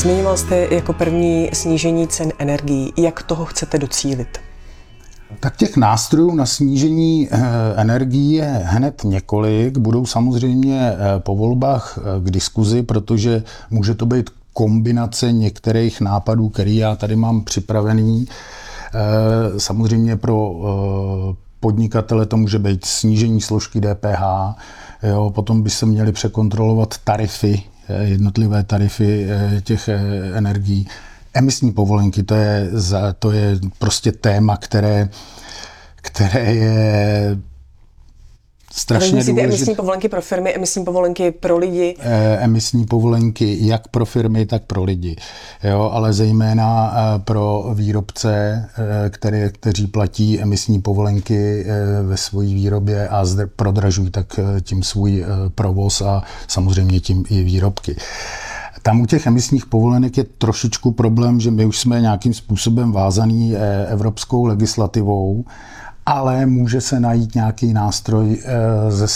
Zmiňoval jste jako první snížení cen energií. Jak toho chcete docílit? Tak těch nástrojů na snížení energií je hned několik. Budou samozřejmě po volbách k diskuzi, protože může to být kombinace některých nápadů, který já tady mám připravený. Samozřejmě pro podnikatele to může být snížení složky DPH, jo, potom by se měly překontrolovat tarify, jednotlivé tarify těch energií. Emisní povolenky, to je prostě téma, které je strašně důležité. Emisní povolenky pro firmy, emisní povolenky pro lidi? Emisní povolenky jak pro firmy, tak pro lidi. Jo, ale zejména pro výrobce, kteří platí emisní povolenky ve své výrobě a prodražují tak tím svůj provoz a samozřejmě tím i výrobky. Tam u těch emisních povolenek je trošičku problém, že my už jsme nějakým způsobem vázaný evropskou legislativou, ale může se najít nějaký nástroj ze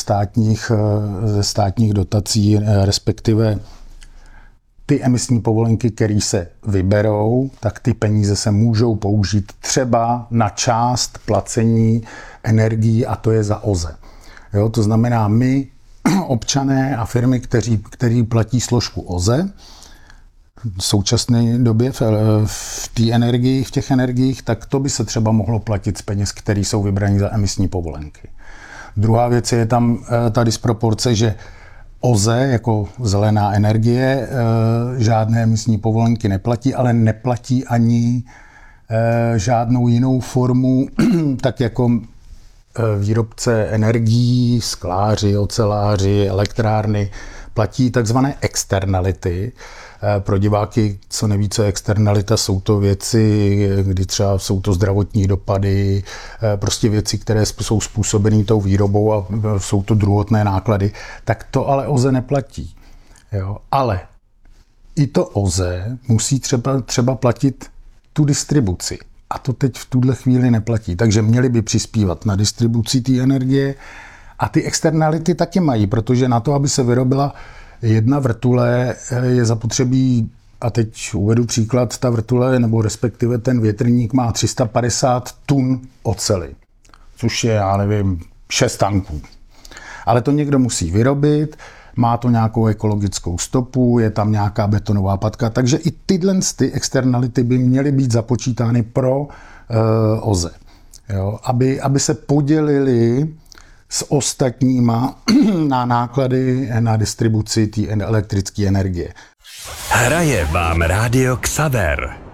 státních dotací, respektive ty emisní povolenky, které se vyberou, tak ty peníze se můžou použít třeba na část placení energií, a to je za OZE. Jo, to znamená, my, občané a firmy, kteří platí složku OZE, v současné době v těch energiích, tak to by se třeba mohlo platit z peněz, které jsou vybrané za emisní povolenky. Druhá věc je tam ta disproporce, že OZE jako zelená energie žádné emisní povolenky neplatí, ale neplatí ani žádnou jinou formu, tak jako výrobce energií, skláři, oceláři, elektrárny platí takzvané externality. Pro diváky, co neví, co je externalita, jsou to věci, kdy třeba jsou to zdravotní dopady, prostě věci, které jsou způsobené tou výrobou a jsou to druhotné náklady, tak to ale OZE neplatí. Jo? Ale i to OZE musí třeba platit tu distribuci. A to teď v tuhle chvíli neplatí. Takže měli by přispívat na distribuci té energie a ty externality taky mají, protože na to, aby se vyrobila jedna vrtule, je zapotřebí, a teď uvedu příklad, ta vrtule, nebo respektive ten větrník má 350 tun oceli, což je, já nevím, 6 tanků. Ale to někdo musí vyrobit, má to nějakou ekologickou stopu, je tam nějaká betonová patka, takže i tyhle externality by měly být započítány pro OZE. Jo? Aby se podělili s ostatníma na náklady na distribuci té elektrické energie. Hraje vám Rádio Xaver.